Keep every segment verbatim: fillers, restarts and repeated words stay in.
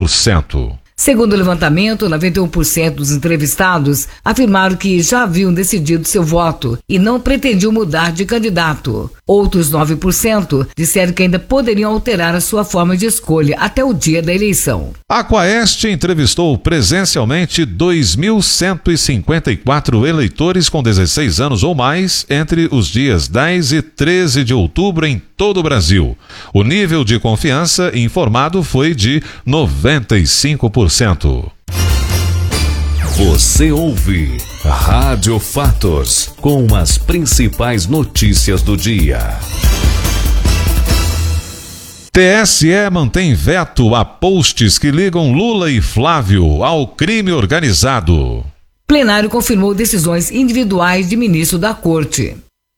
cento. Segundo o levantamento, noventa e um por cento dos entrevistados afirmaram que já haviam decidido seu voto e não pretendiam mudar de candidato. Outros nove por cento disseram que ainda poderiam alterar a sua forma de escolha até o dia da eleição. A Quaest entrevistou presencialmente dois mil cento e cinquenta e quatro eleitores com dezesseis anos ou mais entre os dias dez e treze de outubro em todo o Brasil. O nível de confiança informado foi de noventa e cinco por cento. Você ouve Rádio Fatos com as principais notícias do dia. T S E mantém veto a posts que ligam Lula e Flávio ao crime organizado. Plenário confirmou decisões individuais de ministro da Corte.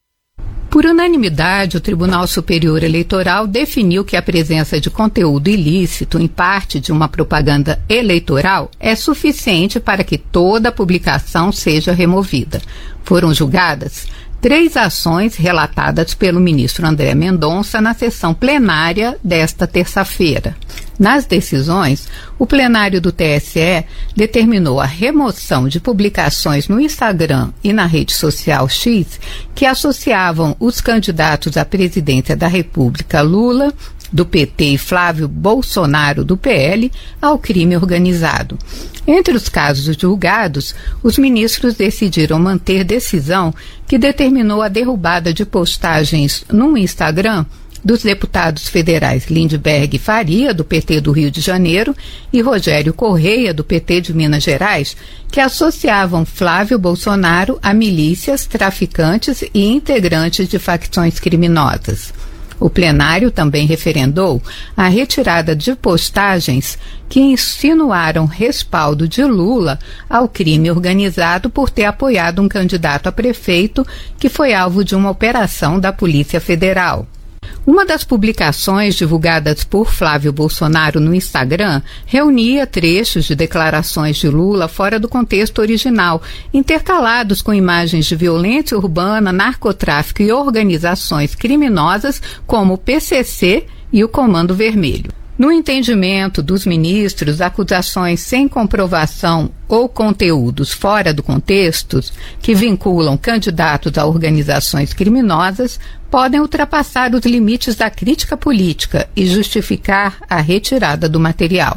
Por unanimidade, o Tribunal Superior Eleitoral definiu que a presença de conteúdo ilícito em parte de uma propaganda eleitoral é suficiente para que toda publicação seja removida. Foram julgadas três ações relatadas pelo ministro André Mendonça na sessão plenária desta terça-feira. Nas decisões, o plenário do T S E determinou a remoção de publicações no Instagram e na rede social X que associavam os candidatos à presidência da República Lula, do P T, e Flávio Bolsonaro, do P L, ao crime organizado. Entre os casos julgados, os ministros decidiram manter decisão que determinou a derrubada de postagens no Instagram dos deputados federais Lindbergh Faria, do P T do Rio de Janeiro, e Rogério Correia, do P T de Minas Gerais, que associavam Flávio Bolsonaro a milícias, traficantes e integrantes de facções criminosas. O plenário também referendou a retirada de postagens que insinuaram respaldo de Lula ao crime organizado por ter apoiado um candidato a prefeito que foi alvo de uma operação da Polícia Federal. Uma das publicações divulgadas por Flávio Bolsonaro no Instagram reunia trechos de declarações de Lula fora do contexto original, intercalados com imagens de violência urbana, narcotráfico e organizações criminosas como o P C C e o Comando Vermelho. No entendimento dos ministros, acusações sem comprovação ou conteúdos fora do contexto que vinculam candidatos a organizações criminosas podem ultrapassar os limites da crítica política e justificar a retirada do material.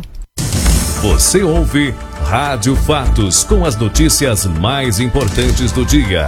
Você ouve Rádio Fatos com as notícias mais importantes do dia.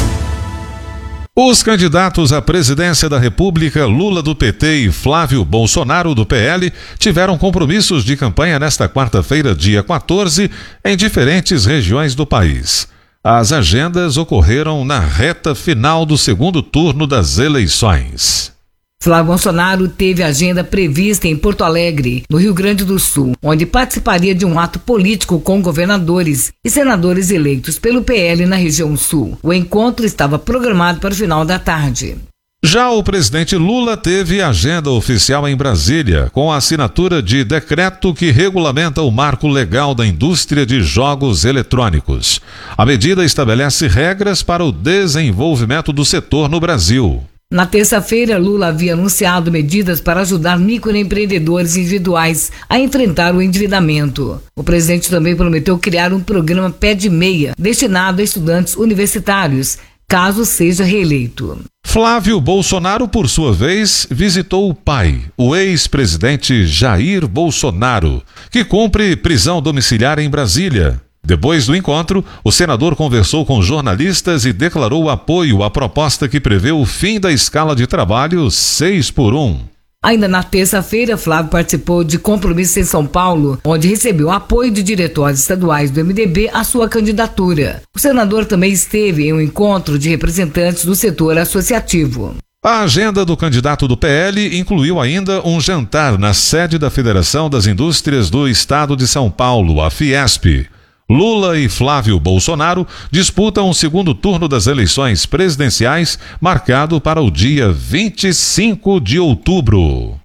Os candidatos à presidência da República, Lula do P T e Flávio Bolsonaro do P L, tiveram compromissos de campanha nesta quarta-feira, dia quatorze, em diferentes regiões do país. As agendas ocorreram na reta final do segundo turno das eleições. Flávio Bolsonaro teve agenda prevista em Porto Alegre, no Rio Grande do Sul, onde participaria de um ato político com governadores e senadores eleitos pelo P L na região sul. O encontro estava programado para o final da tarde. Já o presidente Lula teve agenda oficial em Brasília, com a assinatura de decreto que regulamenta o marco legal da indústria de jogos eletrônicos. A medida estabelece regras para o desenvolvimento do setor no Brasil. Na terça-feira, Lula havia anunciado medidas para ajudar microempreendedores individuais a enfrentar o endividamento. O presidente também prometeu criar um programa Pé de Meia, destinado a estudantes universitários, caso seja reeleito. Flávio Bolsonaro, por sua vez, visitou o pai, o ex-presidente Jair Bolsonaro, que cumpre prisão domiciliar em Brasília. Depois do encontro, o senador conversou com jornalistas e declarou apoio à proposta que prevê o fim da escala de trabalho seis por um. Ainda na terça-feira, Flávio participou de compromisso em São Paulo, onde recebeu apoio de diretórios estaduais do M D B à sua candidatura. O senador também esteve em um encontro de representantes do setor associativo. A agenda do candidato do P L incluiu ainda um jantar na sede da Federação das Indústrias do Estado de São Paulo, a Fiesp. Lula e Flávio Bolsonaro disputam o segundo turno das eleições presidenciais, marcado para o dia vinte e cinco de outubro.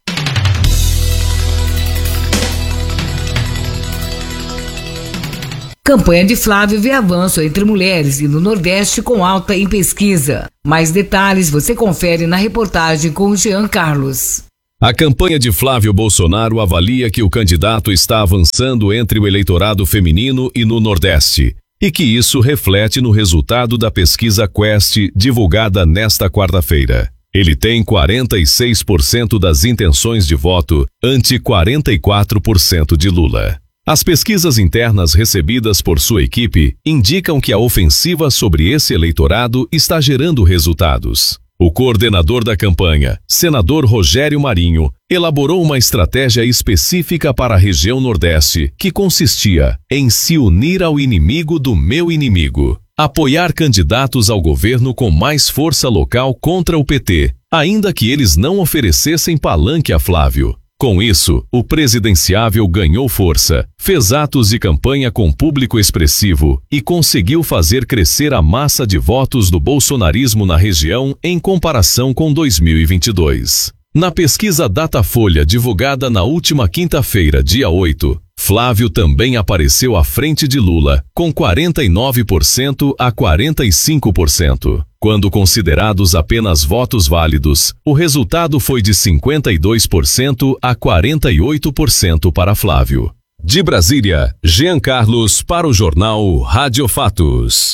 Campanha de Flávio vê avanço entre mulheres e no Nordeste com alta em pesquisa. Mais detalhes você confere na reportagem com o Jean Carlos. A campanha de Flávio Bolsonaro avalia que o candidato está avançando entre o eleitorado feminino e no Nordeste, e que isso reflete no resultado da pesquisa Quest divulgada nesta quarta-feira. Ele tem quarenta e seis por cento das intenções de voto, ante quarenta e quatro por cento de Lula. As pesquisas internas recebidas por sua equipe indicam que a ofensiva sobre esse eleitorado está gerando resultados. O coordenador da campanha, senador Rogério Marinho, elaborou uma estratégia específica para a região Nordeste, que consistia em se unir ao inimigo do meu inimigo, apoiar candidatos ao governo com mais força local contra o P T, ainda que eles não oferecessem palanque a Flávio. Com isso, o presidenciável ganhou força, fez atos de campanha com público expressivo e conseguiu fazer crescer a massa de votos do bolsonarismo na região em comparação com dois mil e vinte e dois. Na pesquisa Datafolha divulgada na última quinta-feira, dia oito, Flávio também apareceu à frente de Lula, com quarenta e nove por cento a quarenta e cinco por cento. Quando considerados apenas votos válidos, o resultado foi de cinquenta e dois por cento a quarenta e oito por cento para Flávio. De Brasília, Jean Carlos para o jornal Rádio Fatos.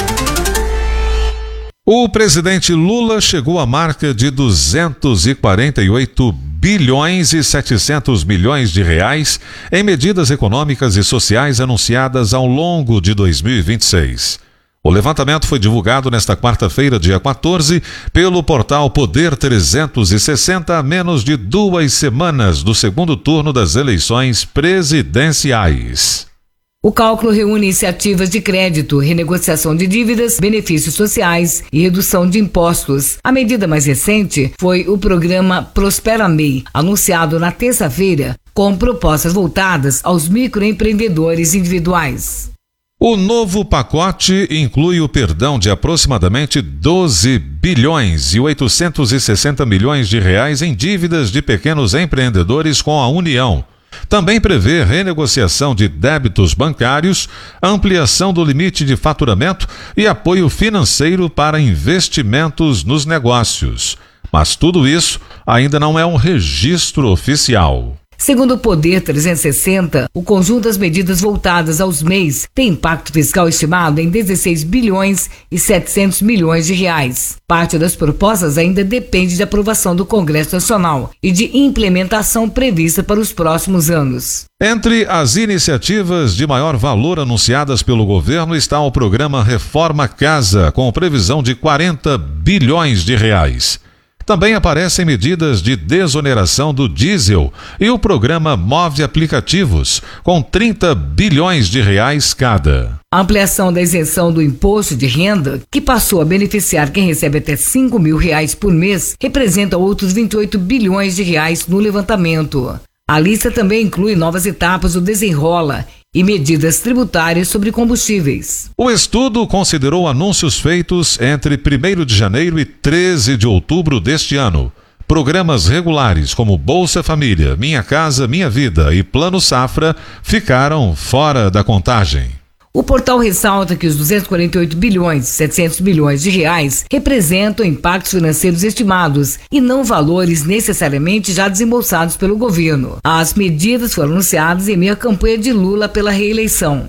O presidente Lula chegou à marca de duzentos e quarenta e oito bilhões e setecentos milhões de reais em medidas econômicas e sociais anunciadas ao longo de dois mil e vinte e seis. O levantamento foi divulgado nesta quarta-feira, dia quatorze, pelo portal Poder trezentos e sessenta, a menos de duas semanas do segundo turno das eleições presidenciais. O cálculo reúne iniciativas de crédito, renegociação de dívidas, benefícios sociais e redução de impostos. A medida mais recente foi o programa Prospera M E I, anunciado na terça-feira, com propostas voltadas aos microempreendedores individuais. O novo pacote inclui o perdão de aproximadamente doze bilhões e oitocentos e sessenta milhões de reais em dívidas de pequenos empreendedores com a União. Também prevê renegociação de débitos bancários, ampliação do limite de faturamento e apoio financeiro para investimentos nos negócios. Mas tudo isso ainda não é um registro oficial. Segundo o Poder trezentos e sessenta, o conjunto das medidas voltadas aos M E Is tem impacto fiscal estimado em dezesseis bilhões e setecentos milhões de reais. Parte das propostas ainda depende de aprovação do Congresso Nacional e de implementação prevista para os próximos anos. Entre as iniciativas de maior valor anunciadas pelo governo está o programa Reforma Casa, com previsão de quarenta bilhões de reais. Também aparecem medidas de desoneração do diesel e o programa Move Aplicativos, com trinta bilhões de reais cada. A ampliação da isenção do imposto de renda, que passou a beneficiar quem recebe até cinco mil reais por mês, representa outros vinte e oito bilhões de reais no levantamento. A lista também inclui novas etapas do Desenrola e medidas tributárias sobre combustíveis. O estudo considerou anúncios feitos entre primeiro de janeiro e treze de outubro deste ano. Programas regulares como Bolsa Família, Minha Casa, Minha Vida e Plano Safra ficaram fora da contagem. O portal ressalta que os duzentos e quarenta e oito bilhões e setecentos milhões de reais representam impactos financeiros estimados e não valores necessariamente já desembolsados pelo governo. As medidas foram anunciadas em meio à campanha de Lula pela reeleição.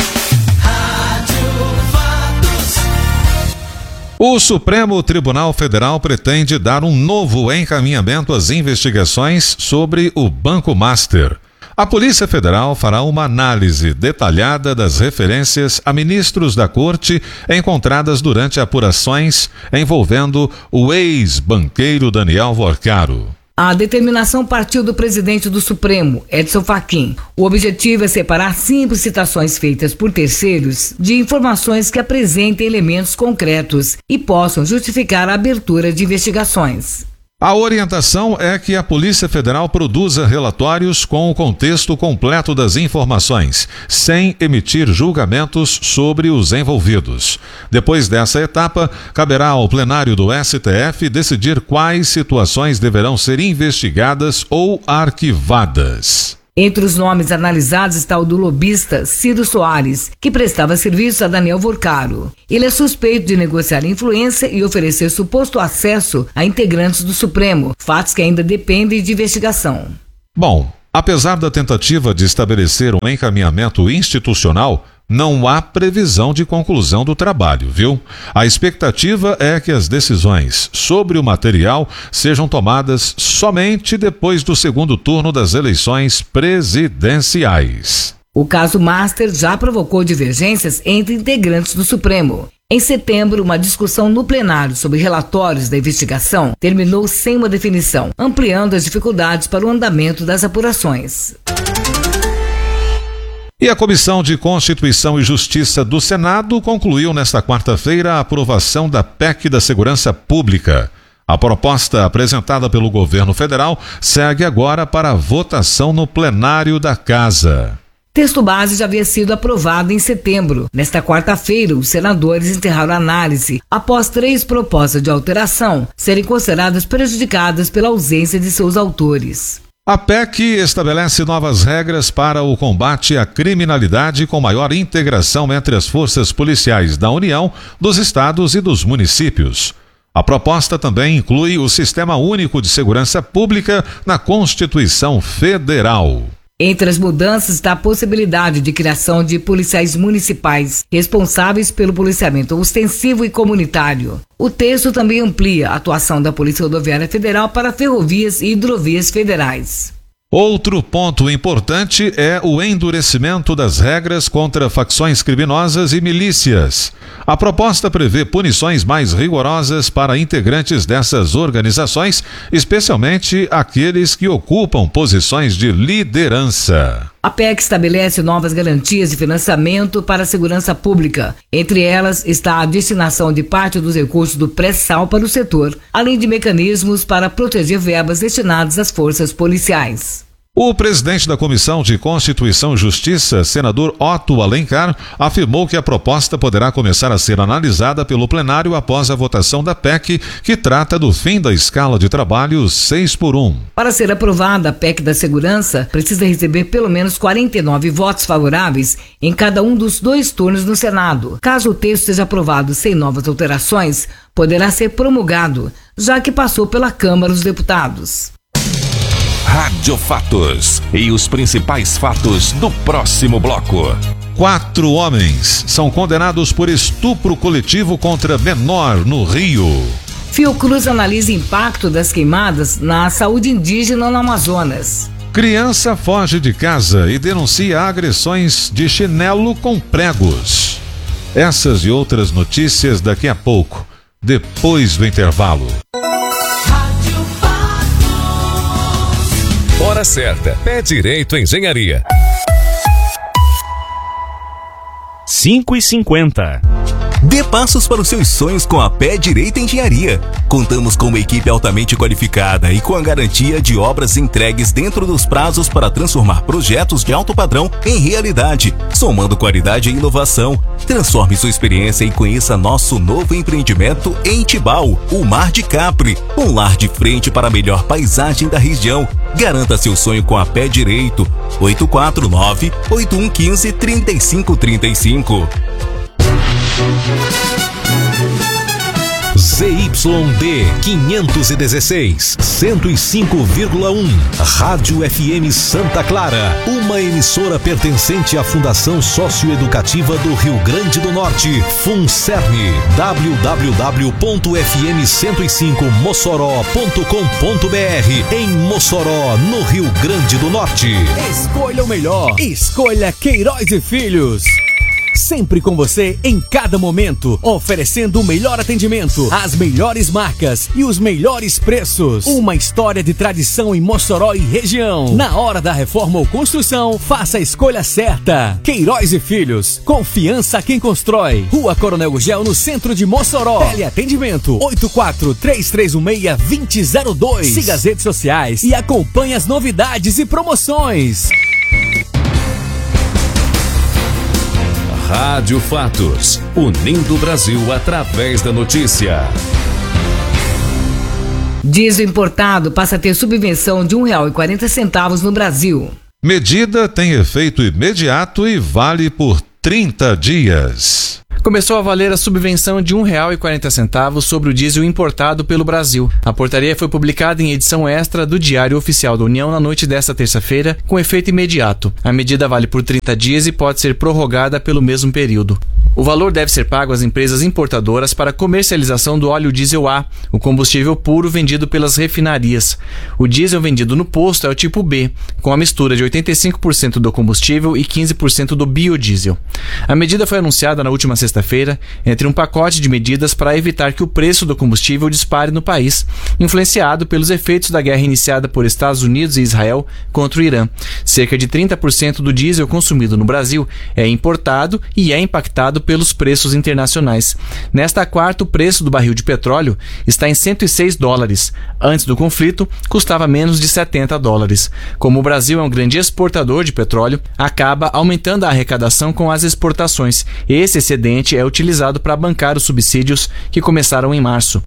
O Supremo Tribunal Federal pretende dar um novo encaminhamento às investigações sobre o Banco Master. A Polícia Federal fará uma análise detalhada das referências a ministros da Corte encontradas durante apurações envolvendo o ex-banqueiro Daniel Vorcaro. A determinação partiu do presidente do Supremo, Edson Fachin. O objetivo é separar simples citações feitas por terceiros de informações que apresentem elementos concretos e possam justificar a abertura de investigações. A orientação é que a Polícia Federal produza relatórios com o contexto completo das informações, sem emitir julgamentos sobre os envolvidos. Depois dessa etapa, caberá ao plenário do S T F decidir quais situações deverão ser investigadas ou arquivadas. Entre os nomes analisados está o do lobista Ciro Soares, que prestava serviço a Daniel Vorcaro. Ele é suspeito de negociar influência e oferecer suposto acesso a integrantes do Supremo, fatos que ainda dependem de investigação. Bom, apesar da tentativa de estabelecer um encaminhamento institucional, não há previsão de conclusão do trabalho, viu? A expectativa é que as decisões sobre o material sejam tomadas somente depois do segundo turno das eleições presidenciais. O caso Master já provocou divergências entre integrantes do Supremo. Em setembro, uma discussão no plenário sobre relatórios da investigação terminou sem uma definição, ampliando as dificuldades para o andamento das apurações. E a Comissão de Constituição e Justiça do Senado concluiu nesta quarta-feira a aprovação da P E C da Segurança Pública. A proposta apresentada pelo governo federal segue agora para a votação no plenário da Casa. Texto base já havia sido aprovado em setembro. Nesta quarta-feira, os senadores encerraram a análise após três propostas de alteração serem consideradas prejudicadas pela ausência de seus autores. A P E C estabelece novas regras para o combate à criminalidade com maior integração entre as forças policiais da União, dos estados e dos municípios. A proposta também inclui o Sistema Único de Segurança Pública na Constituição Federal. Entre as mudanças está a possibilidade de criação de policiais municipais responsáveis pelo policiamento ostensivo e comunitário. O texto também amplia a atuação da Polícia Rodoviária Federal para ferrovias e hidrovias federais. Outro ponto importante é o endurecimento das regras contra facções criminosas e milícias. A proposta prevê punições mais rigorosas para integrantes dessas organizações, especialmente aqueles que ocupam posições de liderança. A P E C estabelece novas garantias de financiamento para a segurança pública. Entre elas está a destinação de parte dos recursos do pré-sal para o setor, além de mecanismos para proteger verbas destinadas às forças policiais. O presidente da Comissão de Constituição e Justiça, senador Otto Alencar, afirmou que a proposta poderá começar a ser analisada pelo plenário após a votação da P E C, que trata do fim da escala de trabalho seis por um. Para ser aprovada, a P E C da Segurança precisa receber pelo menos quarenta e nove votos favoráveis em cada um dos dois turnos no Senado. Caso o texto seja aprovado sem novas alterações, poderá ser promulgado, já que passou pela Câmara dos Deputados. Rádio Fatos e os principais fatos do próximo bloco. Quatro homens são condenados por estupro coletivo contra menor no Rio. Fiocruz analisa impacto das queimadas na saúde indígena no Amazonas. Criança foge de casa e denuncia agressões de chinelo com pregos. Essas e outras notícias daqui a pouco, depois do intervalo. Hora certa. Pé Direito Engenharia. cinco e cinquenta. Dê passos para os seus sonhos com a Pé Direito Engenharia. Contamos com uma equipe altamente qualificada e com a garantia de obras entregues dentro dos prazos para transformar projetos de alto padrão em realidade, somando qualidade e inovação. Transforme sua experiência e conheça nosso novo empreendimento em Tibau, o Mar de Capri, um lar de frente para a melhor paisagem da região. Garanta seu sonho com a Pé Direito. oito quatro nove, oito um um cinco, três cinco três cinco. Z Y D quinhentos e dezesseis, cento e cinco vírgula um, Rádio F M Santa Clara, uma emissora pertencente à Fundação Socioeducativa do Rio Grande do Norte, FUNCERN, w w w ponto f m cento e cinco mossoró ponto com ponto b r, em Mossoró, no Rio Grande do Norte. Escolha o melhor, escolha Queiroz e Filhos. Sempre com você em cada momento, oferecendo o melhor atendimento, as melhores marcas e os melhores preços. Uma história de tradição em Mossoró e região. Na hora da reforma ou construção, faça a escolha certa. Queiroz e Filhos, confiança a quem constrói. Rua Coronel Gugel, no centro de Mossoró. Teleatendimento oito quatro três três um seis, dois zero zero dois. Siga as redes sociais e acompanhe as novidades e promoções. Rádio Fatos, unindo o Brasil através da notícia. Diesel importado passa a ter subvenção de um real e quarenta centavos no Brasil. Medida tem efeito imediato e vale por trinta dias. Começou a valer a subvenção de um real e quarenta centavos sobre o diesel importado pelo Brasil. A portaria foi publicada em edição extra do Diário Oficial da União na noite desta terça-feira, com efeito imediato. A medida vale por trinta dias e pode ser prorrogada pelo mesmo período. O valor deve ser pago às empresas importadoras para comercialização do óleo diesel A, o combustível puro vendido pelas refinarias. O diesel vendido no posto é o tipo B, com a mistura de oitenta e cinco por cento do combustível e quinze por cento do biodiesel. A medida foi anunciada na última sexta-feira entre um pacote de medidas para evitar que o preço do combustível dispare no país, influenciado pelos efeitos da guerra iniciada por Estados Unidos e Israel contra o Irã. Cerca de trinta por cento do diesel consumido no Brasil é importado e é impactado pelos preços internacionais. Nesta quarta, o preço do barril de petróleo está em cento e seis dólares. Antes do conflito, custava menos de setenta dólares. Como o Brasil é um grande exportador de petróleo, acaba aumentando a arrecadação com as exportações. Esse excedente é utilizado para bancar os subsídios que começaram em março.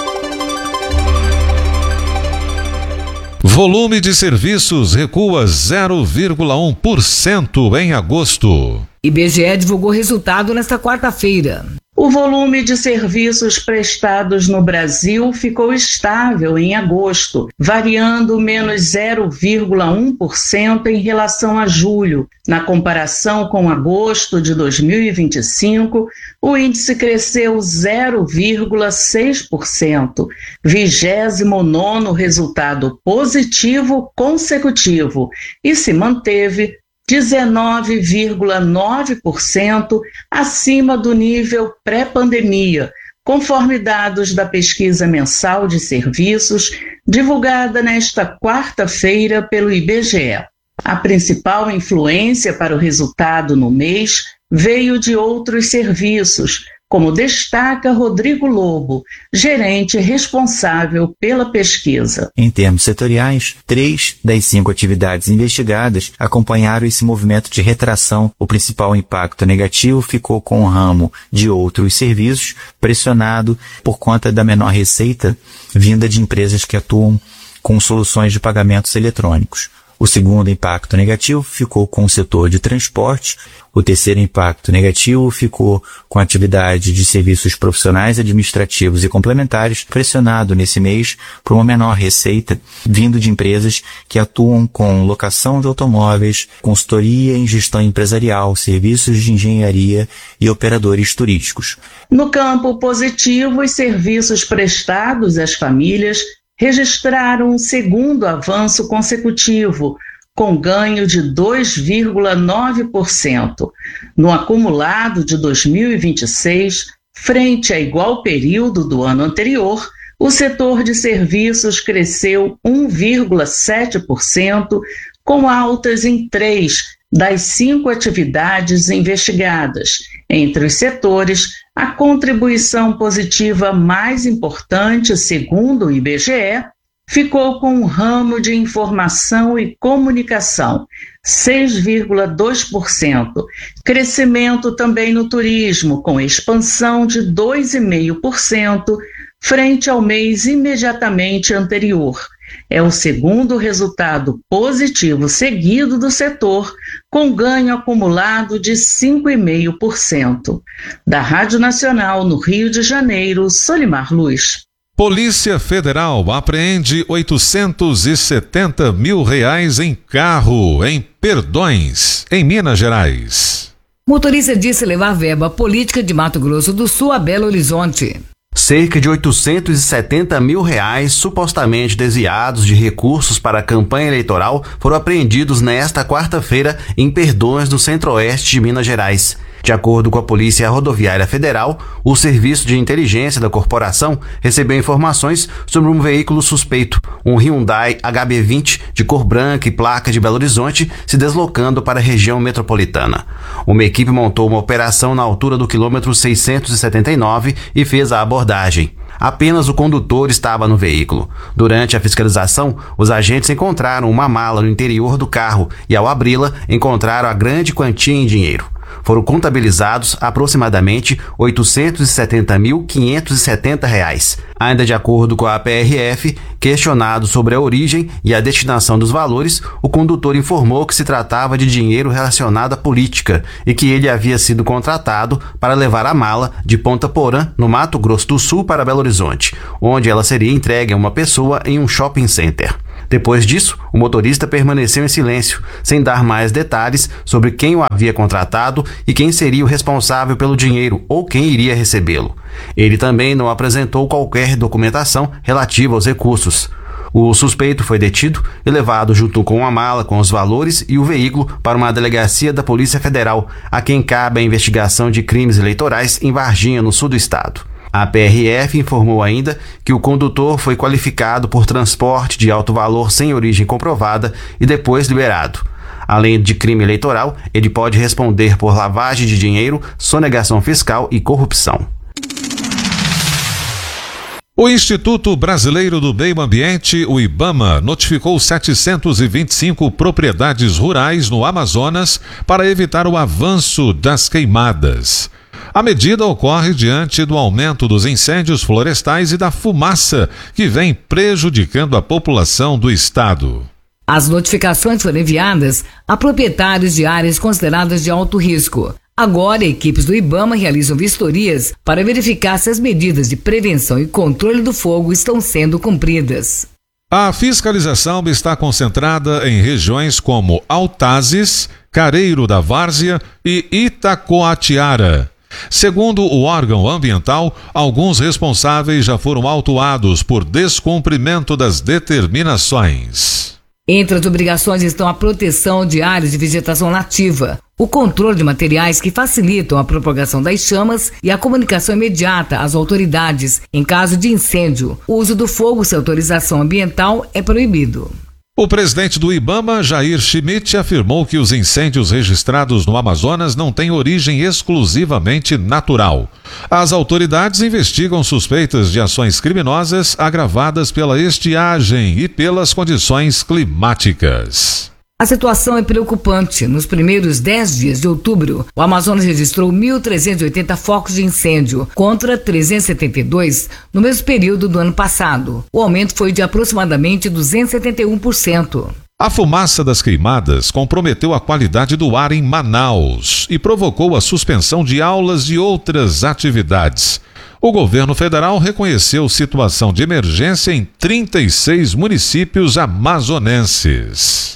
Volume de serviços recua zero vírgula um por cento em agosto. I B G E divulgou resultado nesta quarta-feira. O volume de serviços prestados no Brasil ficou estável em agosto, variando menos zero vírgula um por cento em relação a julho. Na comparação com agosto de dois mil e vinte e cinco, o índice cresceu zero vírgula seis por cento, vigésimo nono resultado positivo consecutivo, e se manteve dezenove vírgula nove por cento acima do nível pré-pandemia, conforme dados da pesquisa mensal de serviços divulgada nesta quarta-feira pelo I B G E. A principal influência para o resultado no mês veio de outros serviços, como destaca Rodrigo Lobo, gerente responsável pela pesquisa. Em termos setoriais, três das cinco atividades investigadas acompanharam esse movimento de retração. O principal impacto negativo ficou com o ramo de outros serviços, pressionado por conta da menor receita vinda de empresas que atuam com soluções de pagamentos eletrônicos. O segundo impacto negativo ficou com o setor de transporte. O terceiro impacto negativo ficou com a atividade de serviços profissionais, administrativos e complementares, pressionado nesse mês por uma menor receita vindo de empresas que atuam com locação de automóveis, consultoria em gestão empresarial, serviços de engenharia e operadores turísticos. No campo positivo, os serviços prestados às famílias registraram um segundo avanço consecutivo, com ganho de dois vírgula nove por cento. No acumulado de dois mil e vinte e seis, frente a igual período do ano anterior, o setor de serviços cresceu um vírgula sete por cento, com altas em três das cinco atividades investigadas. Entre os setores, a contribuição positiva mais importante, segundo o I B G E, ficou com o ramo de informação e comunicação, seis vírgula dois por cento. Crescimento também no turismo, com expansão de dois vírgula cinco por cento, frente ao mês imediatamente anterior. É o segundo resultado positivo seguido do setor, com ganho acumulado de cinco vírgula cinco por cento. Da Rádio Nacional, no Rio de Janeiro, Solimar Luz. Polícia Federal apreende oitocentos e setenta mil reais em carro em Perdões, em Minas Gerais. Motorista disse levar verba política de Mato Grosso do Sul a Belo Horizonte. Cerca de oitocentos e setenta mil reais supostamente desviados de recursos para a campanha eleitoral foram apreendidos nesta quarta-feira em Perdões, no centro-oeste de Minas Gerais. De acordo com a Polícia Rodoviária Federal, o Serviço de Inteligência da corporação recebeu informações sobre um veículo suspeito, um Hyundai H B vinte de cor branca e placa de Belo Horizonte, se deslocando para a região metropolitana. Uma equipe montou uma operação na altura do quilômetro seiscentos e setenta e nove e fez a abordagem. Apenas o condutor estava no veículo. Durante a fiscalização, os agentes encontraram uma mala no interior do carro e, ao abri-la, encontraram a grande quantia em dinheiro. Foram contabilizados aproximadamente oitocentos e setenta mil quinhentos e setenta reais. Ainda de acordo com a P R F, questionado sobre a origem e a destinação dos valores, o condutor informou que se tratava de dinheiro relacionado à política e que ele havia sido contratado para levar a mala de Ponta Porã, no Mato Grosso do Sul, para Belo Horizonte, onde ela seria entregue a uma pessoa em um shopping center. Depois disso, o motorista permaneceu em silêncio, sem dar mais detalhes sobre quem o havia contratado e quem seria o responsável pelo dinheiro ou quem iria recebê-lo. Ele também não apresentou qualquer documentação relativa aos recursos. O suspeito foi detido e levado junto com a mala com os valores e o veículo para uma delegacia da Polícia Federal, a quem cabe a investigação de crimes eleitorais em Varginha, no sul do estado. A P R F informou ainda que o condutor foi qualificado por transporte de alto valor sem origem comprovada e depois liberado. Além de crime eleitoral, ele pode responder por lavagem de dinheiro, sonegação fiscal e corrupção. O Instituto Brasileiro do Meio Ambiente, o IBAMA, notificou setecentas e vinte e cinco propriedades rurais no Amazonas para evitar o avanço das queimadas. A medida ocorre diante do aumento dos incêndios florestais e da fumaça que vem prejudicando a população do estado. As notificações foram enviadas a proprietários de áreas consideradas de alto risco. Agora, equipes do IBAMA realizam vistorias para verificar se as medidas de prevenção e controle do fogo estão sendo cumpridas. A fiscalização está concentrada em regiões como Altazes, Careiro da Várzea e Itacoatiara. Segundo o órgão ambiental, alguns responsáveis já foram autuados por descumprimento das determinações. Entre as obrigações estão a proteção de áreas de vegetação nativa, o controle de materiais que facilitam a propagação das chamas e a comunicação imediata às autoridades em caso de incêndio. O uso do fogo sem autorização ambiental é proibido. O presidente do IBAMA, Jair Schmidt, afirmou que os incêndios registrados no Amazonas não têm origem exclusivamente natural. As autoridades investigam suspeitas de ações criminosas agravadas pela estiagem e pelas condições climáticas. A situação é preocupante. Nos primeiros dez dias de outubro, o Amazonas registrou mil trezentos e oitenta focos de incêndio, contra trezentos e setenta e dois no mesmo período do ano passado. O aumento foi de aproximadamente duzentos e setenta e um por cento. A fumaça das queimadas comprometeu a qualidade do ar em Manaus e provocou a suspensão de aulas e outras atividades. O governo federal reconheceu situação de emergência em trinta e seis municípios amazonenses.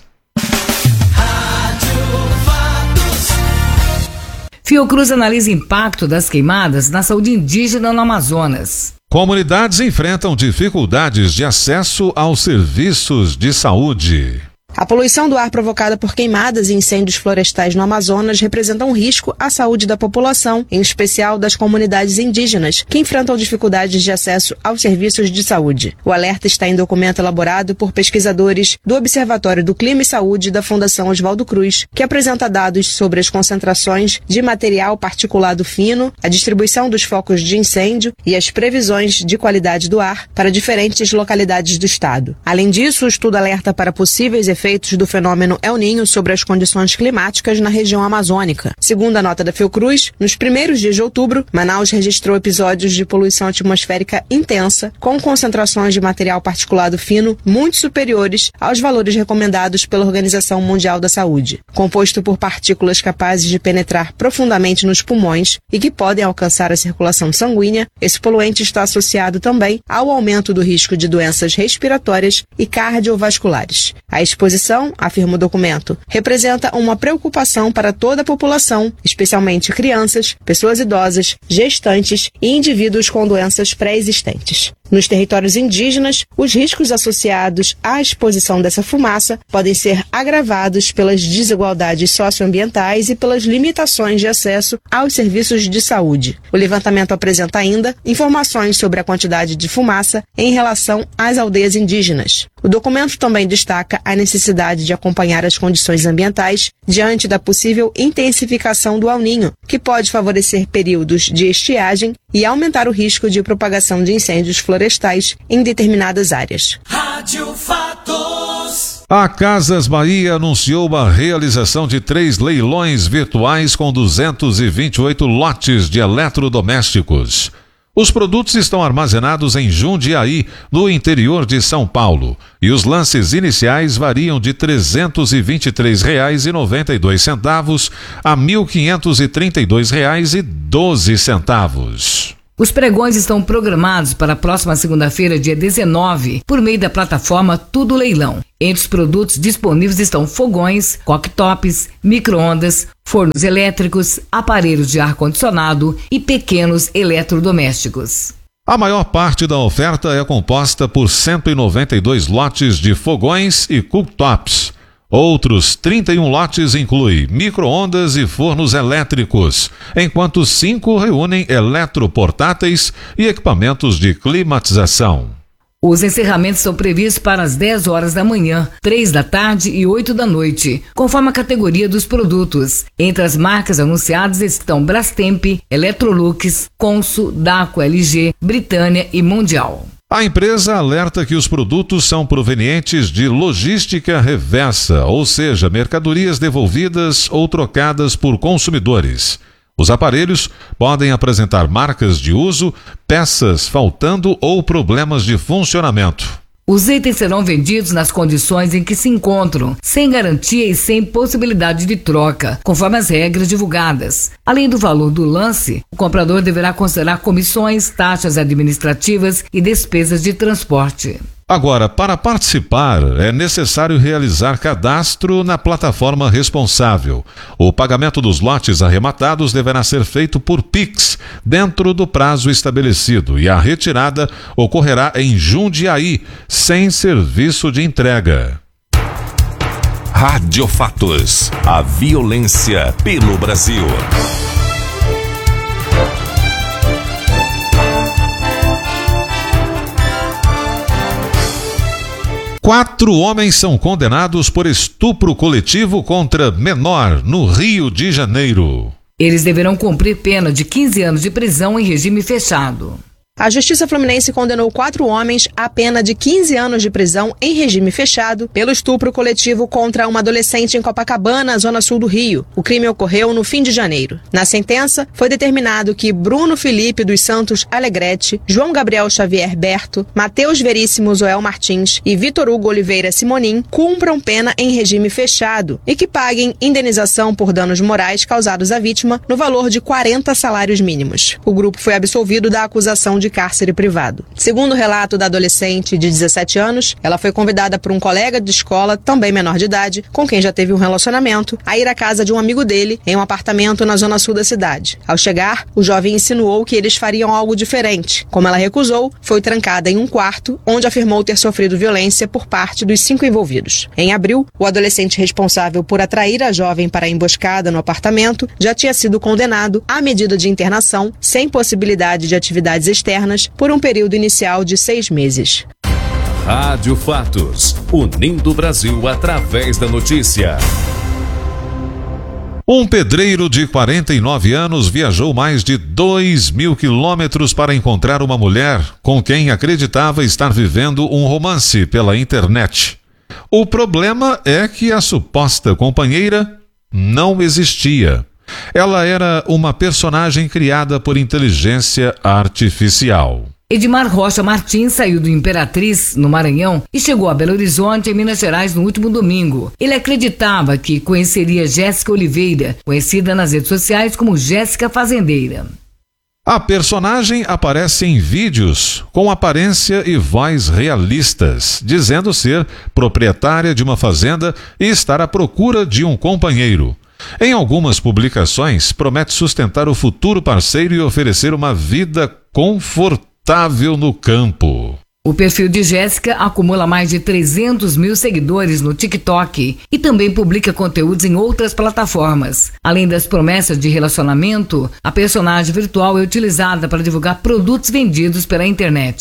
Fiocruz analisa impacto das queimadas na saúde indígena no Amazonas. Comunidades enfrentam dificuldades de acesso aos serviços de saúde. A poluição do ar provocada por queimadas e incêndios florestais no Amazonas representa um risco à saúde da população, em especial das comunidades indígenas, que enfrentam dificuldades de acesso aos serviços de saúde. O alerta está em documento elaborado por pesquisadores do Observatório do Clima e Saúde da Fundação Oswaldo Cruz, que apresenta dados sobre as concentrações de material particulado fino, a distribuição dos focos de incêndio e as previsões de qualidade do ar para diferentes localidades do estado. Além disso, o estudo alerta para possíveis efeitos efeitos do fenômeno El Niño sobre as condições climáticas na região amazônica. Segundo a nota da Fiocruz, nos primeiros dias de outubro, Manaus registrou episódios de poluição atmosférica intensa, com concentrações de material particulado fino muito superiores aos valores recomendados pela Organização Mundial da Saúde. Composto por partículas capazes de penetrar profundamente nos pulmões e que podem alcançar a circulação sanguínea, esse poluente está associado também ao aumento do risco de doenças respiratórias e cardiovasculares. A exposição, afirma o documento, representa uma preocupação para toda a população, especialmente crianças, pessoas idosas, gestantes e indivíduos com doenças pré-existentes. Nos territórios indígenas, os riscos associados à exposição dessa fumaça podem ser agravados pelas desigualdades socioambientais e pelas limitações de acesso aos serviços de saúde. O levantamento apresenta ainda informações sobre a quantidade de fumaça em relação às aldeias indígenas. O documento também destaca a necessidade de acompanhar as condições ambientais diante da possível intensificação do El Niño, que pode favorecer períodos de estiagem e aumentar o risco de propagação de incêndios florestais em determinadas áreas. Rádio Fatos. A Casas Bahia anunciou a realização de três leilões virtuais com duzentos e vinte e oito lotes de eletrodomésticos. Os produtos estão armazenados em Jundiaí, no interior de São Paulo, e os lances iniciais variam de trezentos e vinte e três reais e noventa e dois centavos a mil quinhentos e trinta e dois reais e doze centavos. Os pregões estão programados para a próxima segunda-feira, dia dezenove, por meio da plataforma Tudo Leilão. Entre os produtos disponíveis estão fogões, cooktops, micro-ondas, fornos elétricos, aparelhos de ar-condicionado e pequenos eletrodomésticos. A maior parte da oferta é composta por cento e noventa e dois lotes de fogões e cooktops. Outros trinta e um lotes incluem micro-ondas e fornos elétricos, enquanto cinco reúnem eletroportáteis e equipamentos de climatização. Os encerramentos são previstos para as dez horas da manhã, três da tarde e oito da noite, conforme a categoria dos produtos. Entre as marcas anunciadas estão Brastemp, Electrolux, Consul, Daco, L G, Britânia e Mundial. A empresa alerta que os produtos são provenientes de logística reversa, ou seja, mercadorias devolvidas ou trocadas por consumidores. Os aparelhos podem apresentar marcas de uso, peças faltando ou problemas de funcionamento. Os itens serão vendidos nas condições em que se encontram, sem garantia e sem possibilidade de troca, conforme as regras divulgadas. Além do valor do lance, o comprador deverá considerar comissões, taxas administrativas e despesas de transporte. Agora, para participar, é necessário realizar cadastro na plataforma responsável. O pagamento dos lotes arrematados deverá ser feito por Pix, dentro do prazo estabelecido, e a retirada ocorrerá em Jundiaí, sem serviço de entrega. Rádio Fatos. A violência pelo Brasil. Quatro homens são condenados por estupro coletivo contra menor no Rio de Janeiro. Eles deverão cumprir pena de quinze anos de prisão em regime fechado. A Justiça Fluminense condenou quatro homens à pena de quinze anos de prisão em regime fechado pelo estupro coletivo contra uma adolescente em Copacabana, zona sul do Rio. O crime ocorreu no fim de janeiro. Na sentença, foi determinado que Bruno Felipe dos Santos Alegrete, João Gabriel Xavier Berto, Matheus Veríssimo Zoel Martins e Vitor Hugo Oliveira Simonim cumpram pena em regime fechado e que paguem indenização por danos morais causados à vítima no valor de quarenta salários mínimos. O grupo foi absolvido da acusação de cárcere privado. Segundo o relato da adolescente de dezessete anos, ela foi convidada por um colega de escola, também menor de idade, com quem já teve um relacionamento, a ir à casa de um amigo dele em um apartamento na zona sul da cidade. Ao chegar, o jovem insinuou que eles fariam algo diferente. Como ela recusou, foi trancada em um quarto, onde afirmou ter sofrido violência por parte dos cinco envolvidos. Em abril, o adolescente responsável por atrair a jovem para a emboscada no apartamento já tinha sido condenado à medida de internação, sem possibilidade de atividades externas, por um período inicial de seis meses. Rádio Fatos, unindo o Brasil através da notícia. Um pedreiro de quarenta e nove anos viajou mais de dois mil quilômetros para encontrar uma mulher com quem acreditava estar vivendo um romance pela internet. O problema é que a suposta companheira não existia. Ela era uma personagem criada por inteligência artificial. Edmar Rocha Martins saiu do Imperatriz, no Maranhão, e chegou a Belo Horizonte, em Minas Gerais, no último domingo. Ele acreditava que conheceria Jéssica Oliveira, conhecida nas redes sociais como Jéssica Fazendeira. A personagem aparece em vídeos com aparência e voz realistas, dizendo ser proprietária de uma fazenda e estar à procura de um companheiro. Em algumas publicações, promete sustentar o futuro parceiro e oferecer uma vida confortável no campo. O perfil de Jéssica acumula mais de trezentos mil seguidores no TikTok e também publica conteúdos em outras plataformas. Além das promessas de relacionamento, a personagem virtual é utilizada para divulgar produtos vendidos pela internet.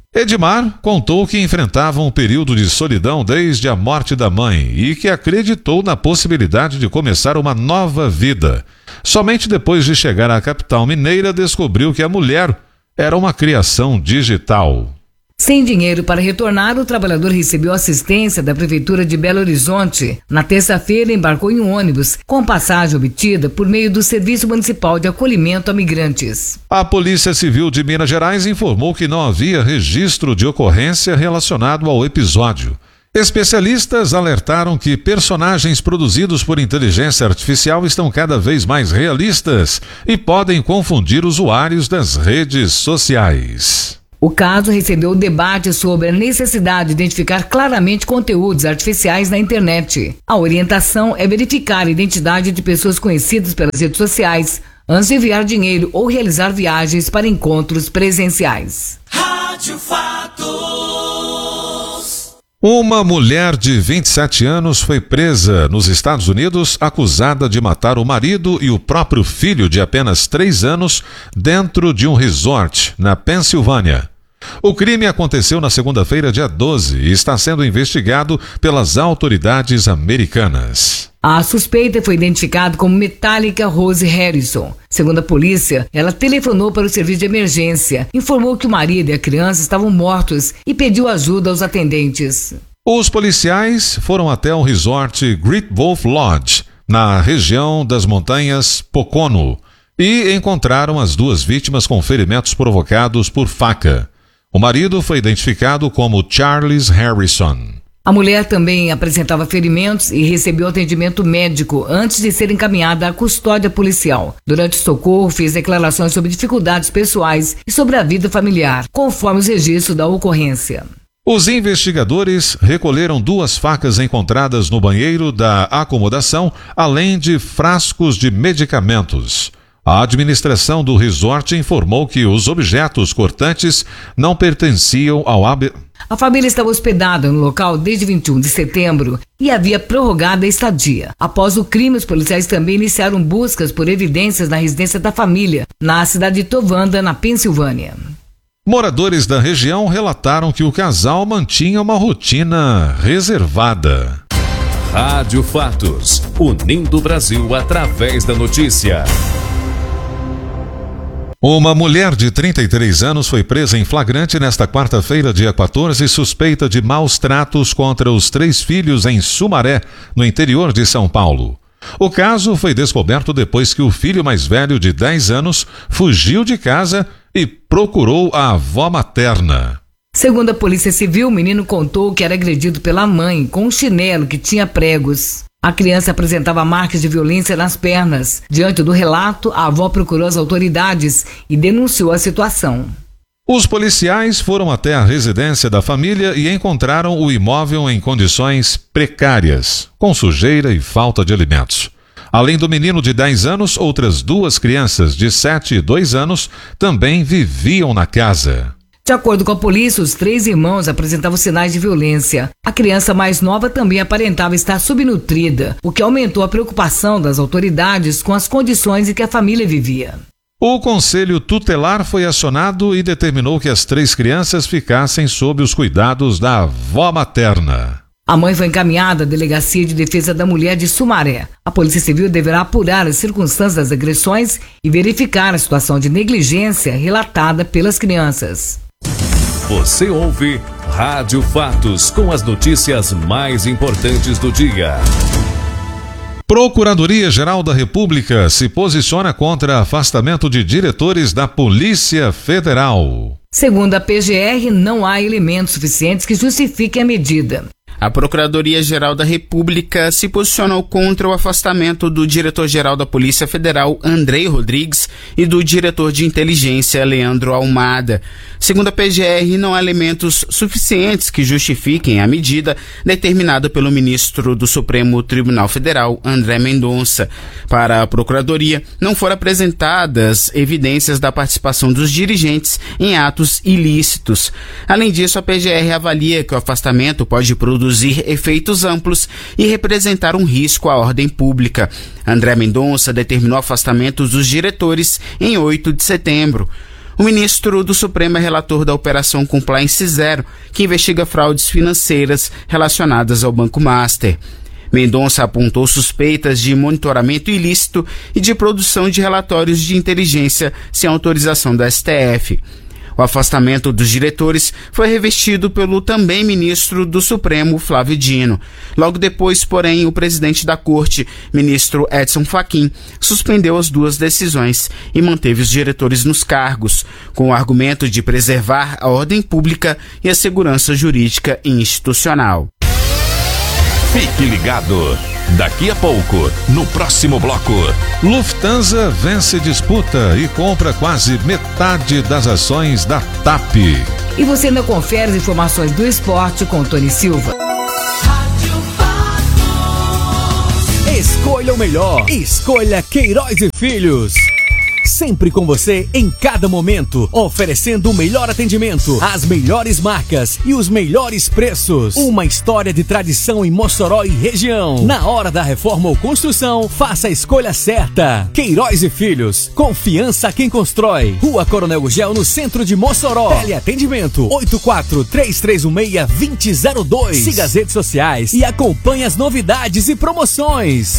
Edmar contou que enfrentava um período de solidão desde a morte da mãe e que acreditou na possibilidade de começar uma nova vida. Somente depois de chegar à capital mineira descobriu que a mulher era uma criação digital. Sem dinheiro para retornar, o trabalhador recebeu assistência da Prefeitura de Belo Horizonte. Na terça-feira, embarcou em um ônibus, com passagem obtida por meio do Serviço Municipal de Acolhimento a Migrantes. A Polícia Civil de Minas Gerais informou que não havia registro de ocorrência relacionado ao episódio. Especialistas alertaram que personagens produzidos por inteligência artificial estão cada vez mais realistas e podem confundir usuários das redes sociais. O caso recebeu debate sobre a necessidade de identificar claramente conteúdos artificiais na internet. A orientação é verificar a identidade de pessoas conhecidas pelas redes sociais antes de enviar dinheiro ou realizar viagens para encontros presenciais. Rádio Fatos. Uma mulher de vinte e sete anos foi presa nos Estados Unidos acusada de matar o marido e o próprio filho de apenas três anos dentro de um resort na Pensilvânia. O crime aconteceu na segunda-feira, dia doze, e está sendo investigado pelas autoridades americanas. A suspeita foi identificada como Metallica Rose Harrison. Segundo a polícia, ela telefonou para o serviço de emergência, informou que o marido e a criança estavam mortos e pediu ajuda aos atendentes. Os policiais foram até o resort Great Wolf Lodge, na região das montanhas Pocono, e encontraram as duas vítimas com ferimentos provocados por faca. O marido foi identificado como Charles Harrison. A mulher também apresentava ferimentos e recebeu atendimento médico antes de ser encaminhada à custódia policial. Durante o socorro, fez declarações sobre dificuldades pessoais e sobre a vida familiar, conforme os registros da ocorrência. Os investigadores recolheram duas facas encontradas no banheiro da acomodação, além de frascos de medicamentos. A administração do resort informou que os objetos cortantes não pertenciam ao ab... A família estava hospedada no local desde vinte e um de setembro e havia prorrogado a estadia. Após o crime, os policiais também iniciaram buscas por evidências na residência da família, na cidade de Tovanda, na Pensilvânia. Moradores da região relataram que o casal mantinha uma rotina reservada. Rádio Fatos, unindo o Brasil através da notícia. Uma mulher de trinta e três anos foi presa em flagrante nesta quarta-feira, dia quatorze, suspeita de maus tratos contra os três filhos em Sumaré, no interior de São Paulo. O caso foi descoberto depois que o filho mais velho, de dez anos, fugiu de casa e procurou a avó materna. Segundo a Polícia Civil, o menino contou que era agredido pela mãe com um chinelo que tinha pregos. A criança apresentava marcas de violência nas pernas. Diante do relato, a avó procurou as autoridades e denunciou a situação. Os policiais foram até a residência da família e encontraram o imóvel em condições precárias, com sujeira e falta de alimentos. Além do menino de dez anos, outras duas crianças de sete e dois anos também viviam na casa. De acordo com a polícia, os três irmãos apresentavam sinais de violência. A criança mais nova também aparentava estar subnutrida, o que aumentou a preocupação das autoridades com as condições em que a família vivia. O conselho tutelar foi acionado e determinou que as três crianças ficassem sob os cuidados da avó materna. A mãe foi encaminhada à Delegacia de Defesa da Mulher de Sumaré. A Polícia Civil deverá apurar as circunstâncias das agressões e verificar a situação de negligência relatada pelas crianças. Você ouve Rádio Fatos, com as notícias mais importantes do dia. Procuradoria-Geral da República se posiciona contra afastamento de diretores da Polícia Federal. Segundo a P G R, não há elementos suficientes que justifiquem a medida. A Procuradoria-Geral da República se posicionou contra o afastamento do diretor-geral da Polícia Federal, Andrei Rodrigues, e do diretor de inteligência, Leandro Almada. Segundo a P G R, não há elementos suficientes que justifiquem a medida determinada pelo ministro do Supremo Tribunal Federal, André Mendonça. Para a Procuradoria, não foram apresentadas evidências da participação dos dirigentes em atos ilícitos. Além disso, a P G R avalia que o afastamento pode produzir efeitos amplos e representar um risco à ordem pública. André Mendonça determinou afastamentos dos diretores em oito de setembro. O ministro do Supremo é relator da Operação Compliance Zero, que investiga fraudes financeiras relacionadas ao Banco Master. Mendonça apontou suspeitas de monitoramento ilícito e de produção de relatórios de inteligência sem autorização do S T F. O afastamento dos diretores foi revestido pelo também ministro do Supremo, Flávio Dino. Logo depois, porém, o presidente da Corte, ministro Edson Fachin, suspendeu as duas decisões e manteve os diretores nos cargos, com o argumento de preservar a ordem pública e a segurança jurídica e institucional. Fique ligado. Daqui a pouco, no próximo bloco. Lufthansa vence disputa e compra quase metade das ações da T A P. E você ainda confere as informações do esporte com Tony Silva. Escolha o melhor. Escolha Queiroz e Filhos. Sempre com você em cada momento, oferecendo o melhor atendimento, as melhores marcas e os melhores preços. Uma história de tradição em Mossoró e região. Na hora da reforma ou construção, faça a escolha certa. Queiroz e Filhos, confiança a quem constrói. Rua Coronel Gugel, no centro de Mossoró. Teleatendimento oito quatro três três um seis dois zero zero dois. Siga as redes sociais e acompanhe as novidades e promoções.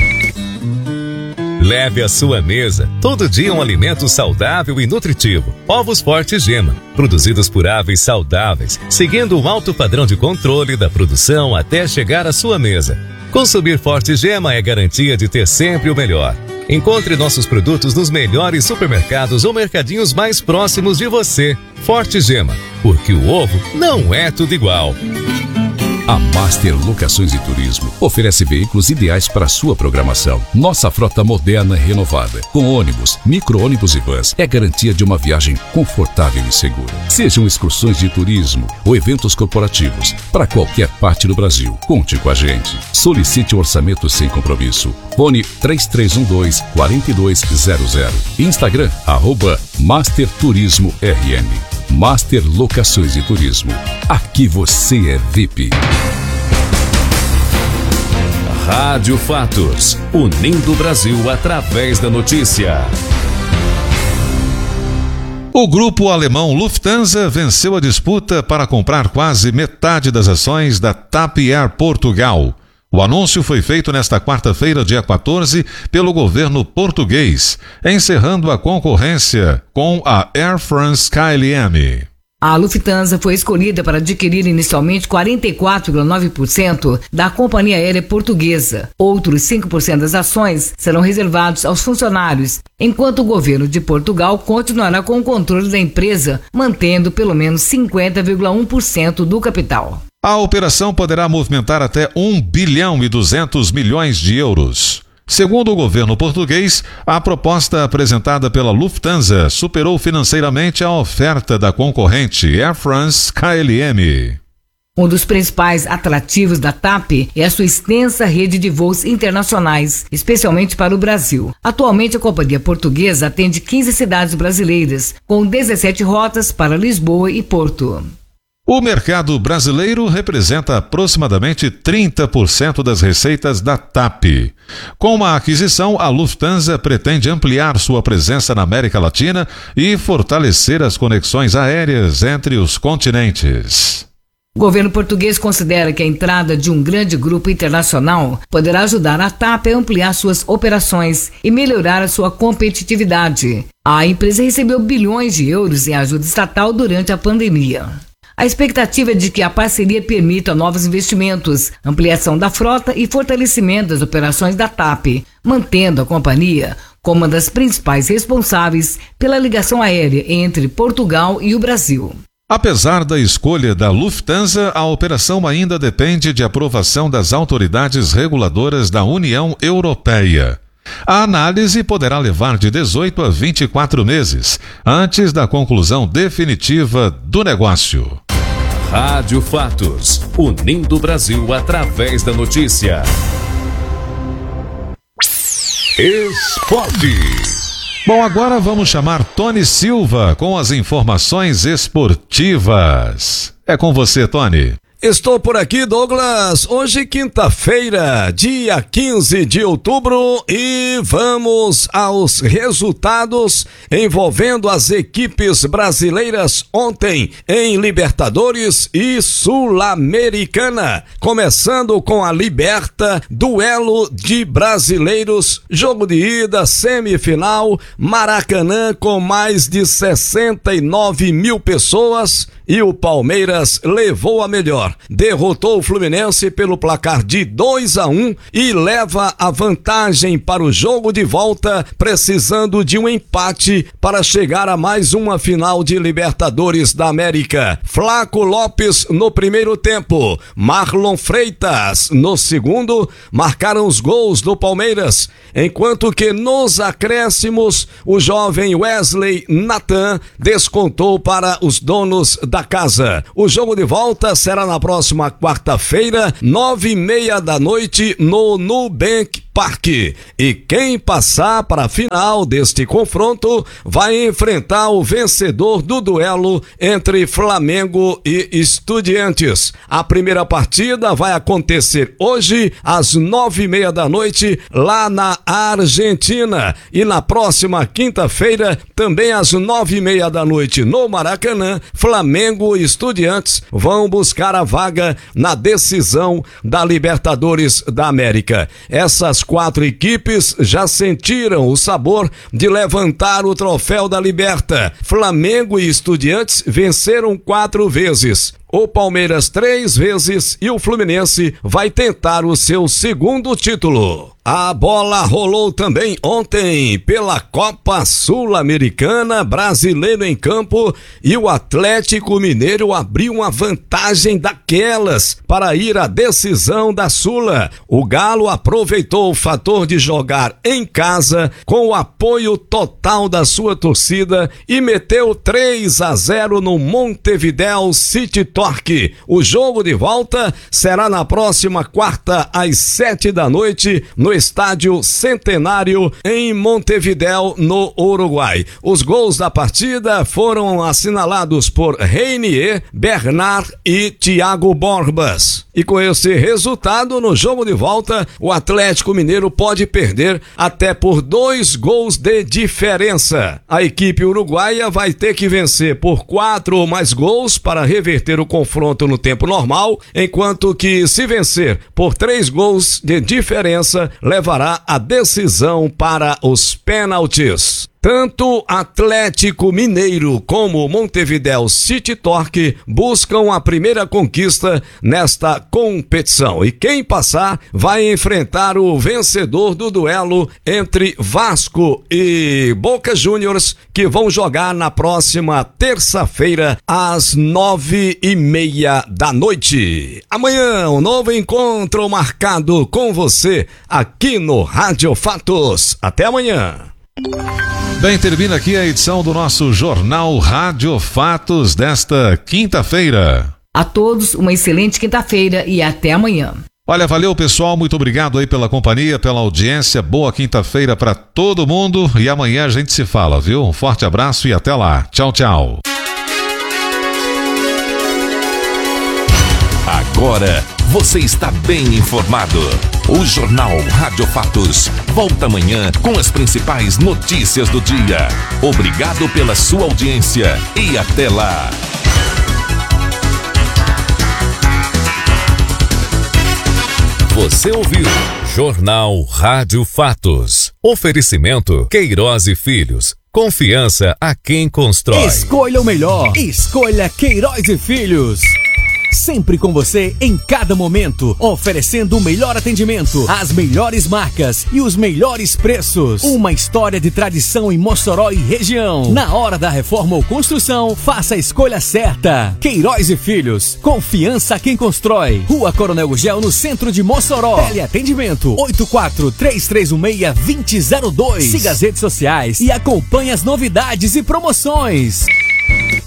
Leve à sua mesa todo dia um alimento saudável e nutritivo. Ovos Forte Gema, produzidos por aves saudáveis, seguindo um alto padrão de controle da produção até chegar à sua mesa. Consumir Forte Gema é garantia de ter sempre o melhor. Encontre nossos produtos nos melhores supermercados ou mercadinhos mais próximos de você. Forte Gema, porque o ovo não é tudo igual. A Master Locações e Turismo oferece veículos ideais para sua programação. Nossa frota moderna e renovada, com ônibus, micro-ônibus e vans, é garantia de uma viagem confortável e segura. Sejam excursões de turismo ou eventos corporativos, para qualquer parte do Brasil, conte com a gente. Solicite um orçamento sem compromisso. Fone três três um dois, quatro dois zero zero. Instagram, arroba Master Turismo R N. Master Locações e Turismo. Aqui você é V I P. Rádio Fatos, unindo o Brasil através da notícia. O grupo alemão Lufthansa venceu a disputa para comprar quase metade das ações da T A P Air Portugal. O anúncio foi feito nesta quarta-feira, dia quatorze, pelo governo português, encerrando a concorrência com a Air France K L M. A Lufthansa foi escolhida para adquirir inicialmente quarenta e quatro vírgula nove por cento da companhia aérea portuguesa. Outros cinco por cento das ações serão reservados aos funcionários, enquanto o governo de Portugal continuará com o controle da empresa, mantendo pelo menos cinquenta vírgula um por cento do capital. A operação poderá movimentar até um bilhão e duzentos milhões de euros. Segundo o governo português, a proposta apresentada pela Lufthansa superou financeiramente a oferta da concorrente Air France K L M. Um dos principais atrativos da T A P é a sua extensa rede de voos internacionais, especialmente para o Brasil. Atualmente, a companhia portuguesa atende quinze cidades brasileiras, com dezessete rotas para Lisboa e Porto. O mercado brasileiro representa aproximadamente trinta por cento das receitas da T A P. Com a aquisição, a Lufthansa pretende ampliar sua presença na América Latina e fortalecer as conexões aéreas entre os continentes. O governo português considera que a entrada de um grande grupo internacional poderá ajudar a T A P a ampliar suas operações e melhorar a sua competitividade. A empresa recebeu bilhões de euros em ajuda estatal durante a pandemia. A expectativa é de que a parceria permita novos investimentos, ampliação da frota e fortalecimento das operações da T A P, mantendo a companhia como uma das principais responsáveis pela ligação aérea entre Portugal e o Brasil. Apesar da escolha da Lufthansa, a operação ainda depende de aprovação das autoridades reguladoras da União Europeia. A análise poderá levar de dezoito a vinte e quatro meses, antes da conclusão definitiva do negócio. Rádio Fatos, unindo o Brasil através da notícia. Esporte. Bom, agora vamos chamar Tony Silva com as informações esportivas. É com você, Tony. Estou por aqui, Douglas. Hoje, quinta-feira, dia quinze de outubro, e vamos aos resultados envolvendo as equipes brasileiras ontem em Libertadores e Sul-Americana. Começando com a Liberta, duelo de brasileiros, jogo de ida, semifinal, Maracanã com mais de sessenta e nove mil pessoas, e o Palmeiras levou a melhor. Derrotou o Fluminense pelo placar de dois a um e leva a vantagem para o jogo de volta, precisando de um empate para chegar a mais uma final de Libertadores da América. Flaco Lopes no primeiro tempo, Marlon Freitas no segundo, marcaram os gols do Palmeiras, enquanto que nos acréscimos o jovem Wesley Nathan descontou para os donos da casa. O jogo de volta será na próxima quarta-feira, nove e meia da noite, no Nubank Parque. E quem passar para a final deste confronto vai enfrentar o vencedor do duelo entre Flamengo e Estudiantes. A primeira partida vai acontecer hoje às nove e meia da noite lá na Argentina, e na próxima quinta-feira também às nove e meia da noite no Maracanã, Flamengo e Estudiantes vão buscar a vaga na decisão da Libertadores da América. Essas quatro equipes já sentiram o sabor de levantar o troféu da Liberta. Flamengo e Estudiantes venceram quatro vezes, o Palmeiras três vezes e o Fluminense vai tentar o seu segundo título. A bola rolou também ontem pela Copa Sul-Americana, brasileiro em campo, e o Atlético Mineiro abriu uma vantagem daquelas para ir à decisão da Sula. O Galo aproveitou o fator de jogar em casa com o apoio total da sua torcida e meteu três a zero no Montevideo City Torque. O jogo de volta será na próxima quarta às sete da noite no Estádio Centenário em Montevideo, no Uruguai. Os gols da partida foram assinalados por Reinier, Bernard e Thiago Borbas. E com esse resultado, no jogo de volta, o Atlético Mineiro pode perder até por dois gols de diferença. A equipe uruguaia vai ter que vencer por quatro ou mais gols para reverter o confronto no tempo normal, enquanto que, se vencer por três gols de diferença, levará a decisão para os pênaltis. Tanto Atlético Mineiro como Montevideo City Torque buscam a primeira conquista nesta competição. E quem passar vai enfrentar o vencedor do duelo entre Vasco e Boca Juniors, que vão jogar na próxima terça-feira às nove e meia da noite. Amanhã, um novo encontro marcado com você aqui no Rádio Fatos. Até amanhã. Bem, termina aqui a edição do nosso Jornal Rádio Fatos desta quinta-feira. A todos uma excelente quinta-feira e até amanhã. Olha, valeu pessoal, muito obrigado aí pela companhia, pela audiência, boa quinta-feira para todo mundo e amanhã a gente se fala, viu? Um forte abraço e até lá. Tchau, tchau. Agora você está bem informado. O Jornal Rádio Fatos volta amanhã com as principais notícias do dia. Obrigado pela sua audiência e até lá. Você ouviu Jornal Rádio Fatos. Oferecimento Queiroz e Filhos. Confiança a quem constrói. Escolha o melhor. Escolha Queiroz e Filhos. Sempre com você em cada momento, oferecendo o melhor atendimento, as melhores marcas e os melhores preços. Uma história de tradição em Mossoró e região. Na hora da reforma ou construção, faça a escolha certa. Queiroz e Filhos, confiança a quem constrói. Rua Coronel Gugel, no centro de Mossoró. Teleatendimento oito quatro três três um seis dois zero zero dois. Siga as redes sociais e acompanhe as novidades e promoções.